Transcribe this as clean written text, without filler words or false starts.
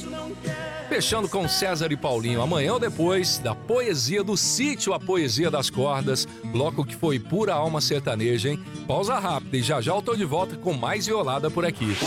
Fechando com César e Paulinho, amanhã ou depois da poesia do sítio A Poesia das Cordas, bloco que foi pura alma sertaneja, hein? Pausa rápida e já já eu tô de volta com mais violada por aqui.